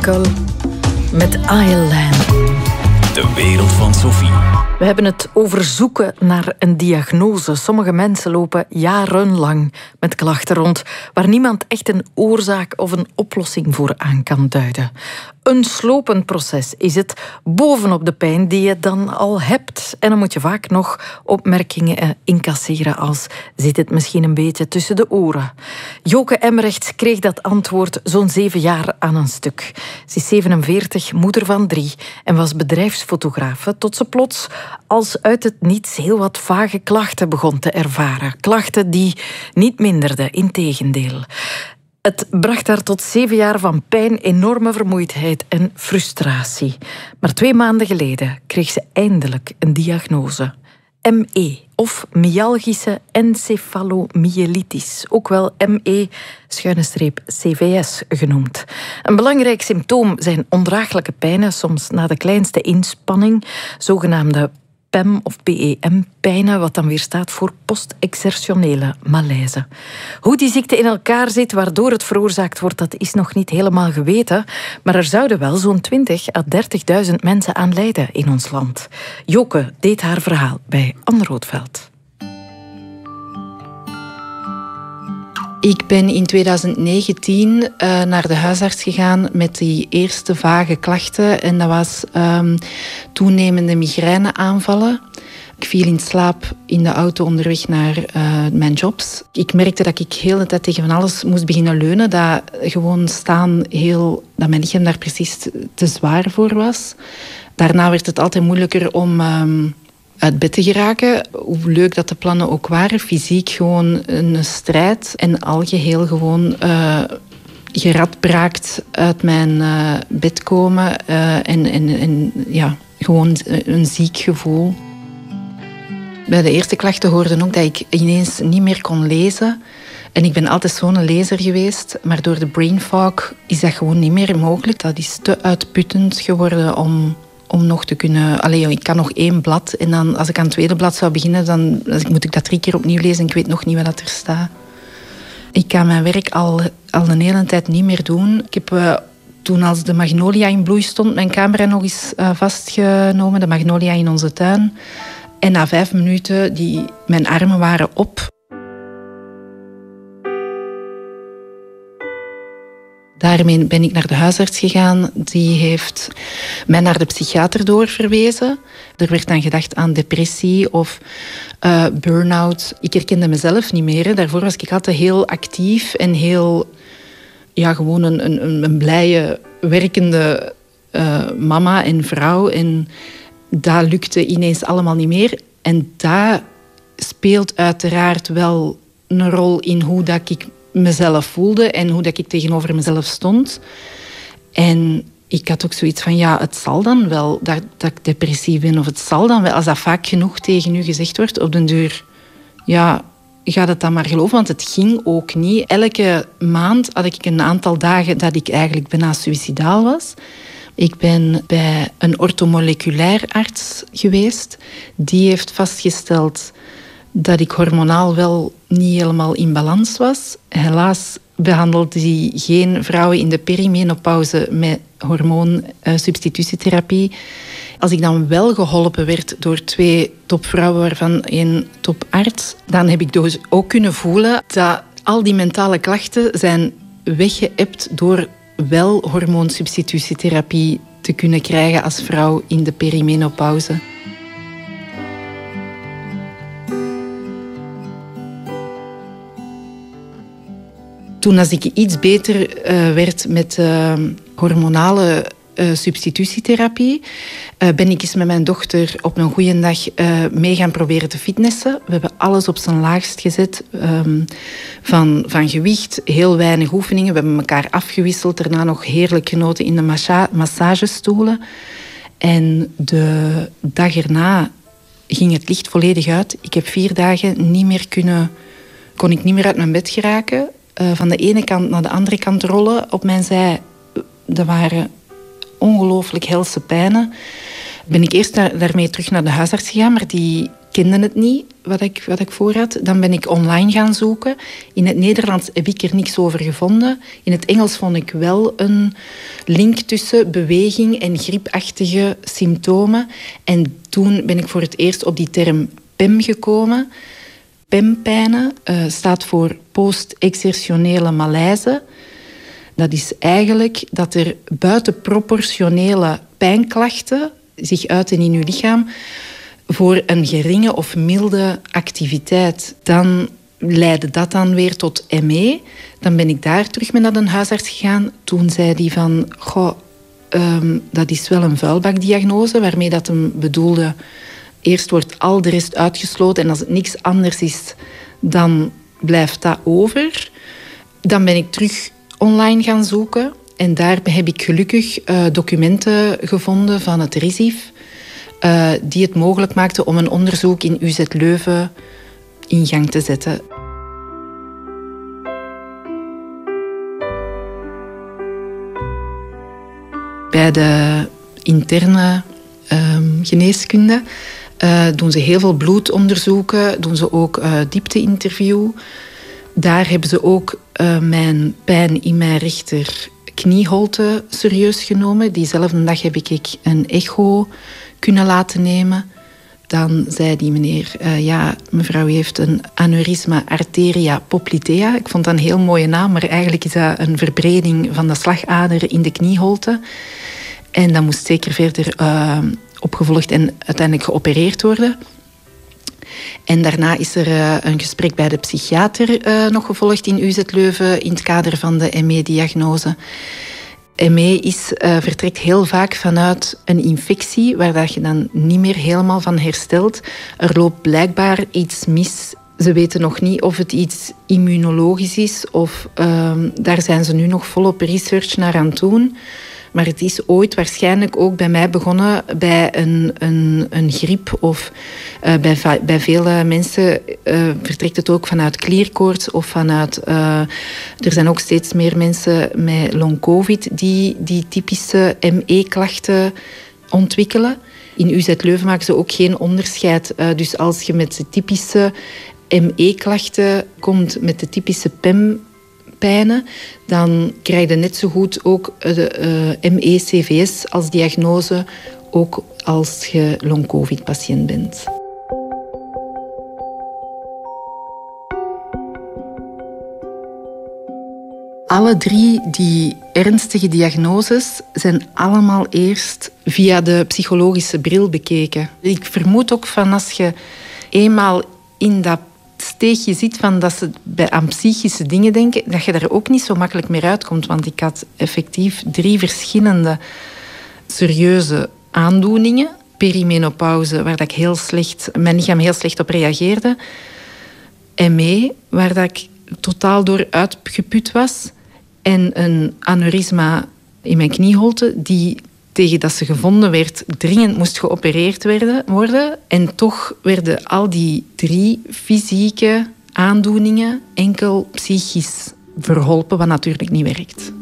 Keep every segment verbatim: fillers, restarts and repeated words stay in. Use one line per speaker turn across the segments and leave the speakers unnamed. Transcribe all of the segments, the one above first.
Kul met Island.
De wereld van Sophie.
We hebben het over zoeken naar een diagnose. Sommige mensen lopen jarenlang met klachten rond waar niemand echt een oorzaak of een oplossing voor aan kan duiden. Een slopend proces is het bovenop de pijn die je dan al hebt. En dan moet je vaak nog opmerkingen incasseren als zit het misschien een beetje tussen de oren. Joke Emmrechts kreeg dat antwoord zo'n zeven jaar aan een stuk. Ze is zevenenveertig, moeder van drie en was bedrijfsfotografe tot ze plots als uit het niets heel wat vage klachten begon te ervaren. Klachten die niet minderden, integendeel. Het bracht haar tot zeven jaar van pijn, enorme vermoeidheid en frustratie. Maar twee maanden geleden kreeg ze eindelijk een diagnose. M E, of myalgische encefalomyelitis, ook wel M E-C V S genoemd. Een belangrijk symptoom zijn ondraaglijke pijnen, soms na de kleinste inspanning, zogenaamde P E M of P E M-pijnen, wat dan weer staat voor post-exertionele malaise. Hoe die ziekte in elkaar zit, waardoor het veroorzaakt wordt, dat is nog niet helemaal geweten, maar er zouden wel zo'n twintig à dertigduizend mensen aan lijden in ons land. Joke deed haar verhaal bij Anne Roodveld.
Ik ben in twintig negentien uh, naar de huisarts gegaan met die eerste vage klachten. En dat was um, toenemende migraineaanvallen. Ik viel in slaap in de auto onderweg naar uh, mijn jobs. Ik merkte dat ik heel de tijd tegen van alles moest beginnen leunen. Dat gewoon staan heel, dat mijn lichaam daar precies te, te zwaar voor was. Daarna werd het altijd moeilijker om Um, uit bed te geraken. Hoe leuk dat de plannen ook waren. Fysiek gewoon een strijd. En algeheel gewoon uh, geradbraakt uit mijn uh, bed komen. Uh, en, en, en ja, gewoon een ziek gevoel. Bij de eerste klachten hoorde ook dat ik ineens niet meer kon lezen. En ik ben altijd zo'n lezer geweest. Maar door de brain fog is dat gewoon niet meer mogelijk. Dat is te uitputtend geworden om... om nog te kunnen... Allee, ik kan nog één blad en dan, als ik aan het tweede blad zou beginnen, dan moet ik dat drie keer opnieuw lezen en ik weet nog niet wat er staat. Ik kan mijn werk al, al een hele tijd niet meer doen. Ik heb uh, toen als de magnolia in bloei stond, mijn camera nog eens uh, vastgenomen, de magnolia in onze tuin. En na vijf minuten, die, mijn armen waren op. Daarmee ben ik naar de huisarts gegaan. Die heeft mij naar de psychiater doorverwezen. Er werd dan gedacht aan depressie of uh, burn-out. Ik herkende mezelf niet meer. Hè. Daarvoor was ik altijd heel actief en heel... Ja, gewoon een, een, een blije, werkende uh, mama en vrouw. En dat lukte ineens allemaal niet meer. En dat speelt uiteraard wel een rol in hoe dat ik mezelf voelde en hoe dat ik tegenover mezelf stond. En ik had ook zoiets van, ja, het zal dan wel dat, dat ik depressief ben, of het zal dan wel, als dat vaak genoeg tegen u gezegd wordt, op den duur, ja, ga het dan maar geloven, want het ging ook niet. Elke maand had ik een aantal dagen dat ik eigenlijk bijna suïcidaal was. Ik ben bij een orthomoleculair arts geweest. Die heeft vastgesteld dat ik hormonaal wel niet helemaal in balans was. Helaas behandelde hij geen vrouwen in de perimenopauze met hormoonsubstitutietherapie. Als ik dan wel geholpen werd door twee topvrouwen, waarvan één toparts, dan heb ik dus ook kunnen voelen dat al die mentale klachten zijn weggeëpt door wel hormoonsubstitutietherapie te kunnen krijgen als vrouw in de perimenopauze. Toen als ik iets beter uh, werd met uh, hormonale uh, substitutietherapie, uh, ben ik eens met mijn dochter op een goede dag uh, mee gaan proberen te fitnessen. We hebben alles op zijn laagst gezet. Um, van, van gewicht, heel weinig oefeningen. We hebben elkaar afgewisseld. Daarna nog heerlijk genoten in de massa- massagestoelen. En de dag erna ging het licht volledig uit. Ik heb vier dagen niet meer kunnen... kon ik niet meer uit mijn bed geraken. Uh, van de ene kant naar de andere kant rollen op mijn zij. Dat waren ongelooflijk helse pijnen. Ben ik eerst daar, daarmee terug naar de huisarts gegaan, maar die kende het niet, wat ik, wat ik voor had. Dan ben ik online gaan zoeken. In het Nederlands heb ik er niks over gevonden. In het Engels vond ik wel een link tussen beweging en griepachtige symptomen. En toen ben ik voor het eerst op die term P E M gekomen. P E M-pijnen uh, staat voor post-exertionele malaise. Dat is eigenlijk dat er buitenproportionele pijnklachten zich uiten in uw lichaam voor een geringe of milde activiteit. Dan leidde dat dan weer tot M E. Dan ben ik daar terug mee naar een huisarts gegaan. Toen zei hij van, goh, um, dat is wel een vuilbakdiagnose, waarmee dat hem bedoelde, eerst wordt al de rest uitgesloten en als het niks anders is, dan blijft dat over. Dan ben ik terug online gaan zoeken en daar heb ik gelukkig uh, documenten gevonden van het R I S I F, Uh, die het mogelijk maakte om een onderzoek in U Z Leuven in gang te zetten. Bij de interne uh, geneeskunde uh, doen ze heel veel bloedonderzoeken, doen ze ook uh, diepte-interview. Daar hebben ze ook uh, mijn pijn in mijn rechter knieholte serieus genomen. Diezelfde dag heb ik een echo kunnen laten nemen. Dan zei die meneer, uh, ja, mevrouw, u heeft een aneurysma arteria poplitea. Ik vond dat een heel mooie naam, maar eigenlijk is dat een verbreding van de slagader in de knieholte. En dat moest zeker verder uh, opgevolgd en uiteindelijk geopereerd worden. En daarna is er uh, een gesprek bij de psychiater uh, nog gevolgd in U Z Leuven in het kader van de M E-diagnose. M E is, uh, vertrekt heel vaak vanuit een infectie waar dat je dan niet meer helemaal van herstelt. Er loopt blijkbaar iets mis. Ze weten nog niet of het iets immunologisch is of uh, daar zijn ze nu nog volop research naar aan het doen. Maar het is ooit waarschijnlijk ook bij mij begonnen bij een, een, een griep of uh, bij, bij vele mensen uh, vertrekt het ook vanuit klierkoorts of vanuit... Uh, er zijn ook steeds meer mensen met long-covid die die typische M E-klachten ontwikkelen. In U Z Leuven maken ze ook geen onderscheid. Uh, dus als je met de typische M E-klachten komt, met de typische P E M pijnen, dan krijg je net zo goed ook de uh, M E C V S als diagnose, ook als je long-covid-patiënt bent. Alle drie die ernstige diagnoses zijn allemaal eerst via de psychologische bril bekeken. Ik vermoed ook van als je eenmaal in dat steegje zit van dat ze bij aan psychische dingen denken, dat je daar ook niet zo makkelijk meer uitkomt. Want ik had effectief drie verschillende serieuze aandoeningen. Perimenopauze, waar dat ik heel slecht, mijn lichaam heel slecht op reageerde. M E, waar dat ik totaal door uitgeput was. En een aneurysma in mijn knieholte, die tegen dat ze gevonden werd, dringend moest geopereerd worden. En toch werden al die drie fysieke aandoeningen enkel psychisch verholpen, wat natuurlijk niet werkt.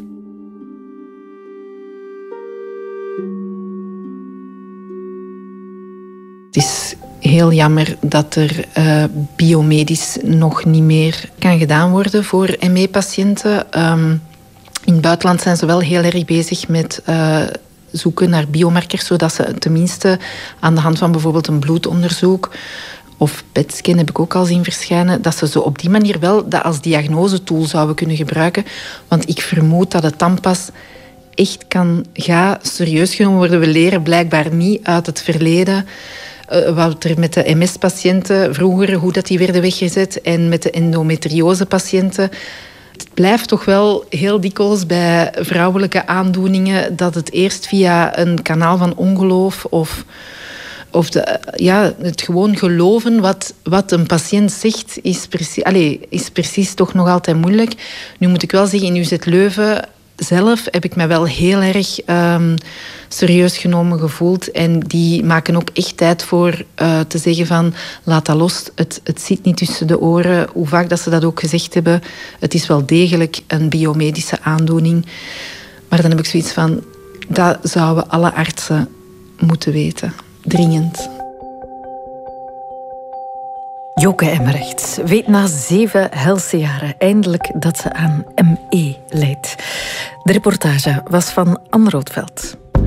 Het is heel jammer dat er uh, biomedisch nog niet meer kan gedaan worden voor M E-patiënten. Um, in het buitenland zijn ze wel heel erg bezig met Uh, zoeken naar biomarkers, zodat ze tenminste aan de hand van bijvoorbeeld een bloedonderzoek of P E T-scan heb ik ook al zien verschijnen, dat ze zo op die manier wel dat als diagnosetool zouden kunnen gebruiken. Want ik vermoed dat het dan pas echt kan gaan serieus genomen worden. We leren blijkbaar niet uit het verleden uh, wat er met de M S-patiënten vroeger, hoe dat die werden weggezet, en met de endometriose-patiënten. Het blijft toch wel heel dikwijls bij vrouwelijke aandoeningen dat het eerst via een kanaal van ongeloof of, of de, ja, het gewoon geloven wat, wat een patiënt zegt is precies, allez, is precies toch nog altijd moeilijk. Nu moet ik wel zeggen, in U Z Leuven zelf heb ik mij wel heel erg um, serieus genomen gevoeld. En die maken ook echt tijd voor uh, te zeggen van laat dat los. Het, het zit niet tussen de oren. Hoe vaak dat ze dat ook gezegd hebben. Het is wel degelijk een biomedische aandoening. Maar dan heb ik zoiets van, dat zouden alle artsen moeten weten. Dringend.
Joke Emmerichs weet na zeven helse jaren eindelijk dat ze aan M E lijdt. De reportage was van Anne Roodveld.